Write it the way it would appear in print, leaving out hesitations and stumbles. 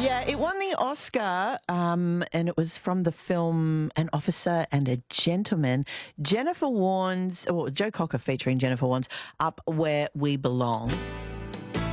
Yeah, it won the Oscar, and it was from the film An Officer and a Gentleman. Joe Cocker featuring Jennifer Warnes, Up Where We Belong.